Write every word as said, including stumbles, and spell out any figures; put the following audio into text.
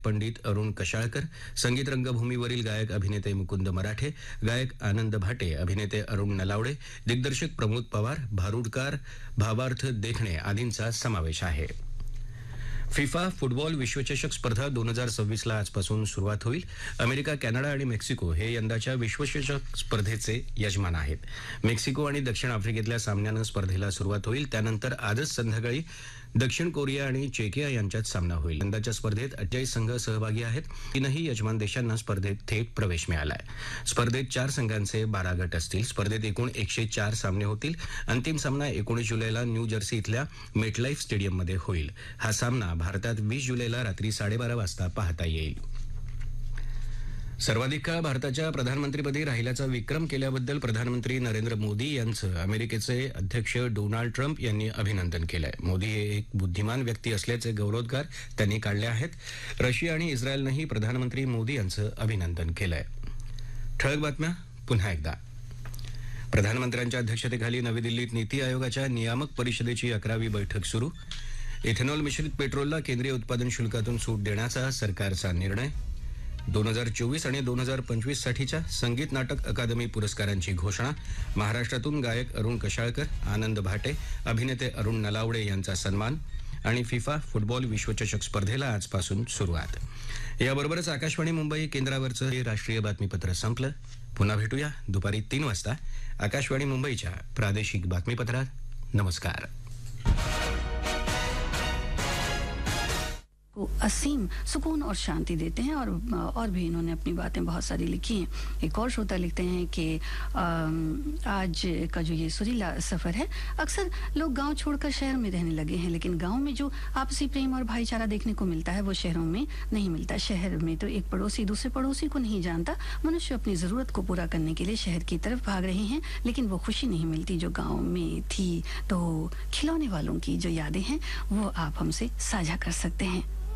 पंडित अरुण कशाळकर, संगीत रंगभूमीवरील गायक अभिनेते मुकुंद मराठे, गायक आनंद भाटे, अभिनेते अरुण नलावडे, दिग्दर्शक प्रमोद पवार, भारुडकार, भावार्थ देखणे आदींचा समावेश आहे. फिफा फुटबॉल विश्वचषक स्पर्धा दोन हजार सव्वीसला आजपासून सुरुवात होईल. अमेरिका, कॅनडा आणि मेक्सिको हे यंदाच्या विश्वचषक स्पर्धेचे यजमान आहेत. मेक्सिको आणि दक्षिण आफ्रिकेतल्या सामन्यानं स्पर्धेला सुरुवात होईल. त्यानंतर आजच संध्याकाळी दक्षिण कोरिया आणि चेकिया यांच्यात सामना होईल. यंदाच्या स्पर्धेत अठ्ठेचाळीस संघ सहभागी आहेत. तीनही यजमान देशांना स्पर्धेत थेट प्रवेश मिळालाय. स्पर्धेत चार संघांचे बारा गट असतील. स्पर्धेत एकूण एकशे चार सामने होतील. अंतिम सामना एकोणीस जुलैला न्यू जर्सी इथल्या मेटलाईफ स्टेडियममध्ये होईल. हा सामना भारतात वीस जुलैला रात्री साडेबारा वाजता पाहता येईल. सर्वाधिक काळ भारताच्या प्रधानमंत्रीपदी राहिल्याचा विक्रम केल्याबद्दल प्रधानमंत्री नरेंद्र मोदी यांचं अमेरिकेचे अध्यक्ष डोनाल्ड ट्रम्प यांनी अभिनंदन केलंय. मोदी हे एक बुद्धिमान व्यक्ती असल्याचे गौरवोद्गार त्यांनी काढले आहेत. रशिया आणि इस्रायलनंही प्रधानमंत्री मोदी यांचं अभिनंदन केलंय. ठळक बातम्या पुन्हा एकदा. प्रधानमंत्र्यांच्या अध्यक्षतेखाली नवी दिल्लीत नीती आयोगाच्या नियामक परिषदेची अकरावी बैठक सुरू. इथेनॉल मिश्रित पेट्रोलला केंद्रीय उत्पादन शुल्कातून सूट देण्याचा सरकारचा निर्णय. दोन हजार चोवीस आणि दोन हजार पंचवीस साठीच्या संगीत नाटक अकादमी पुरस्कारांची घोषणा. महाराष्ट्रातून गायक अरुण कशाळकर, आनंद भाटे, अभिनेते अरुण नलावडे यांचा सन्मान. आणि फिफा फुटबॉल विश्वचषक स्पर्धेला आजपासून सुरुवात. याबरोबरच आकाशवाणी मुंबई केंद्रावरचं हे राष्ट्रीय बातमीपत्र संपलं. पुन्हा भेटूया दुपारी तीन वाजता आकाशवाणी मुंबईच्या प्रादेशिक बातमीपत्रात. नमस्कार. को असीम सुकून और शांति देते हैं और और भी इन्होंने अपनी बातें बहुत सारी लिखी हैं. एक और श्रोता लिखते हैं कि आज का जो ये सुरीला सफ़र है, अक्सर लोग गांव छोड़कर शहर में रहने लगे हैं, लेकिन गांव में जो आपसी प्रेम और भाईचारा देखने को मिलता है वो शहरों में नहीं मिलता. शहर में तो एक पड़ोसी दूसरे पड़ोसी को नहीं जानता. मनुष्य अपनी ज़रूरत को पूरा करने के लिए शहर की तरफ भाग रहे हैं, लेकिन वो खुशी नहीं मिलती जो गाँव में थी. तो खिलौने वालों की जो यादें हैं वो आप हमसे साझा कर सकते हैं.